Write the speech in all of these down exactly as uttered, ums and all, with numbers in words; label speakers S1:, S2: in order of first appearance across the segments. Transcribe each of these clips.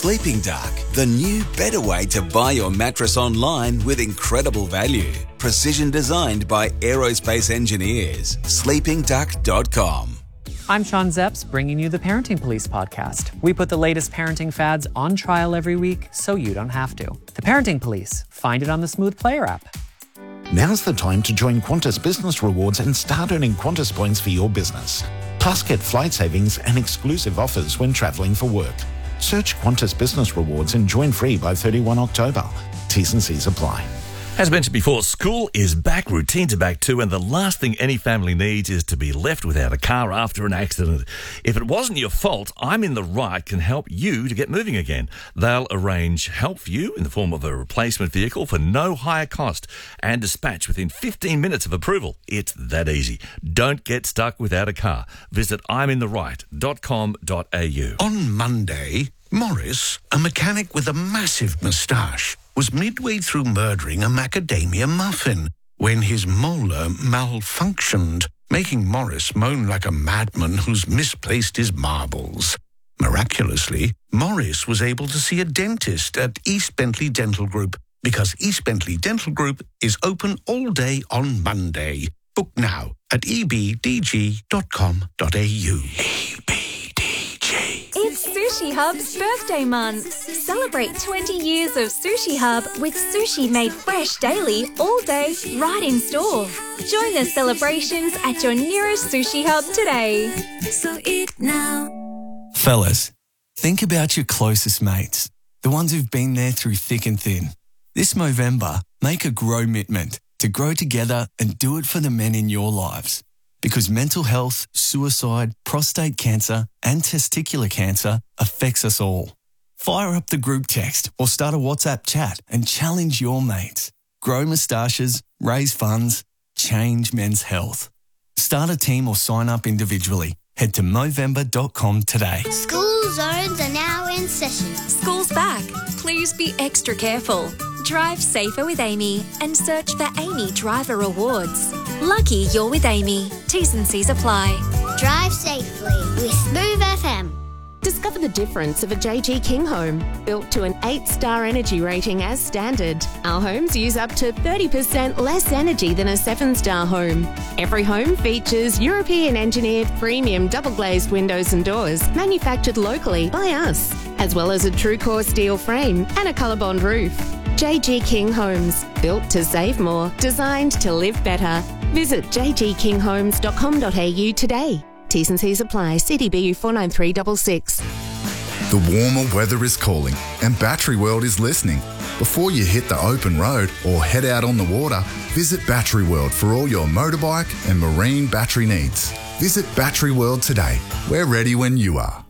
S1: Sleeping Duck, the new, better way to buy your mattress online with incredible value. Precision designed by aerospace engineers. sleeping duck dot com.
S2: I'm Sean Zepps, bringing you the Parenting Police podcast. We put the latest parenting fads on trial every week so you don't have to. The Parenting Police. Find it on the Smooth Player app.
S3: Now's the time to join Qantas Business Rewards and start earning Qantas points for your business. Plus, get flight savings and exclusive offers when travelling for work. Search Qantas Business Rewards and join free by thirty-first of October. T's and C's apply.
S4: As mentioned before, school is back, routines are back too, and the last thing any family needs is to be left without a car after an accident. If it wasn't your fault, I'm in the Right can help you to get moving again. They'll arrange help for you in the form of a replacement vehicle for no higher cost and dispatch within fifteen minutes of approval. It's that easy. Don't get stuck without a car. Visit I'm in the right dot com dot a u.
S5: On Monday, Morris, a mechanic with a massive moustache, was midway through murdering a macadamia muffin when his molar malfunctioned, making Morris moan like a madman who's misplaced his marbles. Miraculously, Morris was able to see a dentist at East Bentley Dental Group because East Bentley Dental Group is open all day on Monday. Book now at e b d g dot com dot a u. E B D G.
S6: It's Sushi Hub's birthday month. Celebrate twenty years of Sushi Hub with sushi made fresh daily, all day, right in store. Join the celebrations at your nearest Sushi Hub today.
S7: So eat now.
S8: Fellas, think about your closest mates, the ones who've been there through thick and thin. This Movember, make a grow-mitment to grow together and do it for the men in your lives. Because mental health, suicide, prostate cancer and testicular cancer affects us all. Fire up the group text or start a WhatsApp chat and challenge your mates. Grow moustaches, raise funds, change men's health. Start a team or sign up individually. Head to movember dot com today.
S9: School zones are now in session.
S6: School's back. Please be extra careful. Drive safer with Amy and search for Amy Driver Awards. Lucky you're with Amy. T's and C's apply.
S9: Drive safely with Smooth F M.
S10: Discover the difference of a J G King home. Built to an eight-star energy rating as standard. Our homes use up to thirty percent less energy than a seven-star home. Every home features European-engineered premium double-glazed windows and doors manufactured locally by us, as well as a true-core steel frame and a ColourBond roof. J G King Homes. Built to save more. Designed to live better. Visit j g king homes dot com dot a u today. T's and C's apply. C D B U four nine three six six.
S11: The warmer weather is calling and Battery World is listening. Before you hit the open road or head out on the water, visit Battery World for all your motorbike and marine battery needs. Visit Battery World today. We're ready when you are.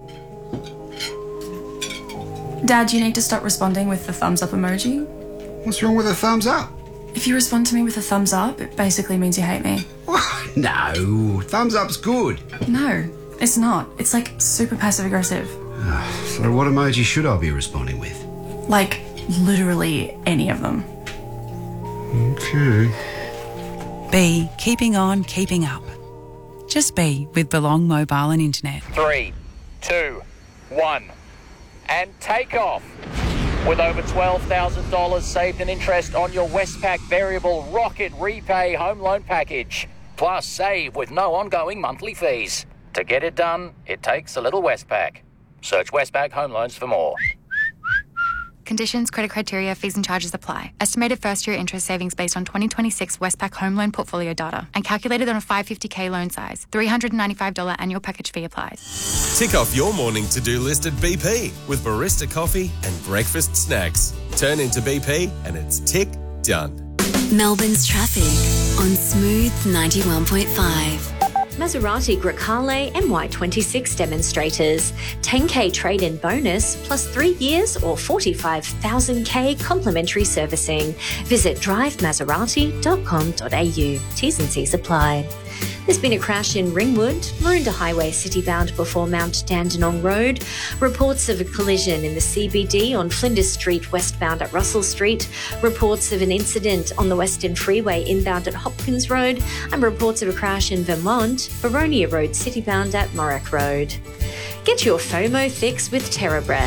S12: Dad, you need to stop responding with the thumbs up emoji.
S13: What's wrong with a thumbs up?
S12: If you respond to me with a thumbs up, it basically means you hate me.
S13: No, thumbs up's good.
S12: No, it's not. It's like super passive aggressive.
S13: So what emoji should I be responding with?
S12: Like, literally any of them.
S13: Okay.
S14: B, keeping on, keeping up. Just be with Belong Mobile and Internet.
S15: Three, two, one, and take off. With over twelve thousand dollars saved in interest on your Westpac Variable Rocket Repay Home Loan Package. Plus, save with no ongoing monthly fees. To get it done, it takes a little Westpac. Search Westpac Home Loans for more.
S16: Conditions, credit criteria, fees and charges apply. Estimated first-year interest savings based on twenty twenty-six Westpac Home Loan Portfolio data and calculated on a five hundred fifty thousand loan size. three hundred ninety-five dollars annual package fee applies.
S17: Tick off your morning to-do list at B P with barista coffee and breakfast snacks. Turn into B P and it's tick done.
S7: Melbourne's traffic on Smooth ninety-one point five.
S18: Maserati Grecale M Y twenty-six demonstrators. ten K trade-in bonus plus three years or forty-five thousand K complimentary servicing. Visit drive maserati dot com dot a u. T's and C's apply. There's been a crash in Ringwood, Maroondah Highway city-bound before Mount Dandenong Road. Reports of a collision in the C B D on Flinders Street westbound at Russell Street. Reports of an incident on the Western Freeway inbound at Hopkins Road. And reports of a crash in Vermont, Baronia Road city-bound at Morak Road. Get your FOMO fix with TerraBreath.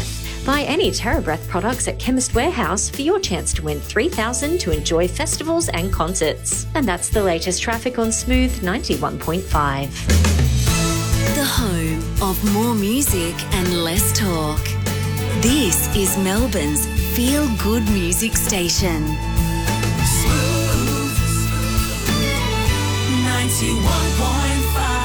S18: Buy any TerraBreath products at Chemist Warehouse for your chance to win three thousand dollars to enjoy festivals and concerts. And that's the latest traffic on Smooth ninety-one point five.
S7: The home of more music and less talk. This is Melbourne's Feel Good Music Station.
S19: Smooth ninety-one point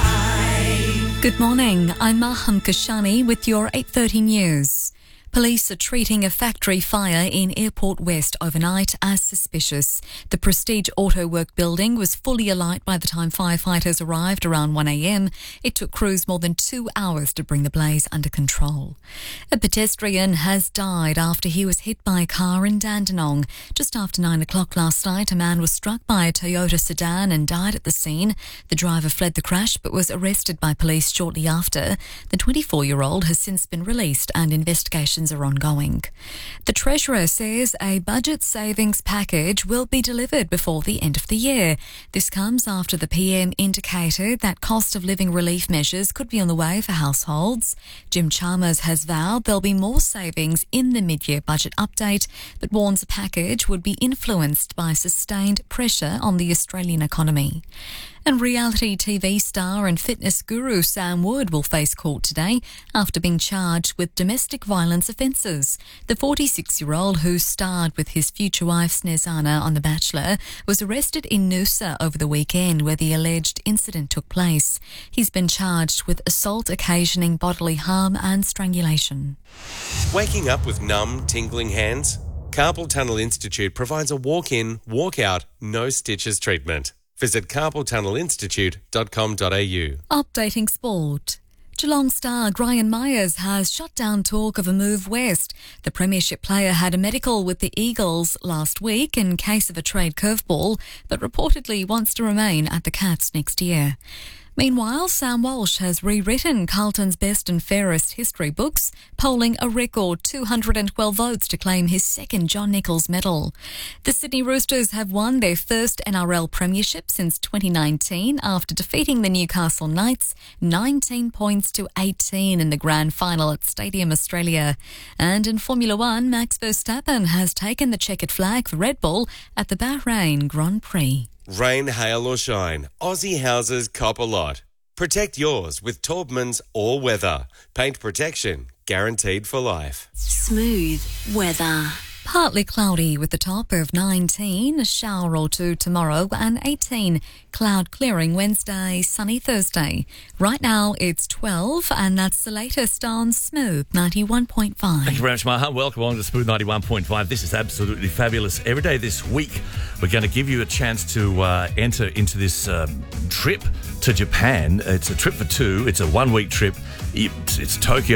S19: five.
S20: Good morning, I'm Maham Kashani with your eight thirty news. Police are treating a factory fire in Airport West overnight as suspicious. The Prestige Auto Work building was fully alight by the time firefighters arrived around one a.m. It took crews more than two hours to bring the blaze under control. A pedestrian has died after he was hit by a car in Dandenong. Just after nine o'clock last night, a man was struck by a Toyota sedan and died at the scene. The driver fled the crash but was arrested by police shortly after. The twenty-four-year-old has since been released and investigations are ongoing. The Treasurer says a budget savings package will be delivered before the end of the year. This comes after the P M indicated that cost of living relief measures could be on the way for households. Jim Chalmers has vowed there'll be more savings in the mid-year budget update, but warns the package would be influenced by sustained pressure on the Australian economy. And reality T V star and fitness guru Sam Wood will face court today after being charged with domestic violence offences. The forty-six-year-old who starred with his future wife Snezana on The Bachelor was arrested in Noosa over the weekend where the alleged incident took place. He's been charged with assault occasioning bodily harm and strangulation.
S17: Waking up with numb, tingling hands? Carpal Tunnel Institute provides a walk-in, walk-out, no stitches treatment. Visit carpal tunnel institute dot com dot a u.
S20: Updating sport. Geelong star Gryan Myers has shut down talk of a move west. The premiership player had a medical with the Eagles last week in case of a trade curveball, but reportedly wants to remain at the Cats next year. Meanwhile, Sam Walsh has rewritten Carlton's best and fairest history books, polling a record two hundred twelve votes to claim his second John Nichols medal. The Sydney Roosters have won their first N R L premiership since twenty nineteen after defeating the Newcastle Knights nineteen points to eighteen in the grand final at Stadium Australia. And in Formula One, Max Verstappen has taken the checkered flag for Red Bull at the Bahrain Grand Prix.
S17: Rain, hail or shine, Aussie houses cop a lot. Protect yours with Taubman's All Weather. Paint protection guaranteed for life.
S7: Smooth weather.
S20: Partly cloudy with the top of nineteen, a shower or two tomorrow, and eighteen. Cloud clearing Wednesday, sunny Thursday. Right now it's twelve, and that's the latest on Smooth ninety-one point five.
S4: Thank you very much, Maha. Welcome on to Smooth ninety-one point five. This is absolutely fabulous. Every day this week, we're going to give you a chance to uh, enter into this um, trip to Japan. It's a trip for two. It's a one-week trip. It's, it's Tokyo.